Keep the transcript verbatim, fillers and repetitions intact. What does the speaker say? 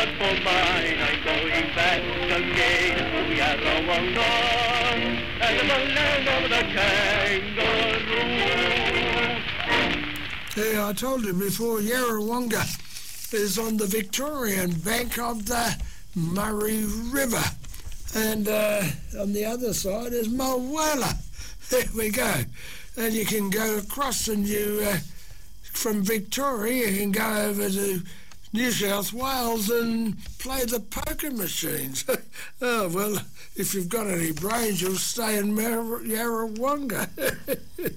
not for mine. I'm going back again to Yarrawong and the land of the kangaroo. Yeah, I told you before, Yarrawonga is on the Victorian bank of the Murray River. And uh, on the other side is Mulwala. There we go. And you can go across and you, uh, from Victoria, you can go over to New South Wales and play the poker machines. Oh, well, if you've got any brains, you'll stay in Mar- Yarrawonga.